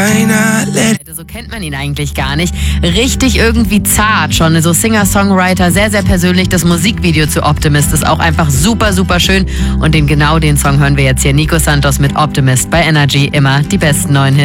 So kennt man ihn eigentlich gar nicht. Richtig irgendwie zart schon, so Singer-Songwriter, sehr, sehr persönlich. Das Musikvideo zu Optimist ist auch einfach super, super schön. Und den Song hören wir jetzt hier. Nico Santos mit Optimist bei Energy. Immer die besten neuen Hits.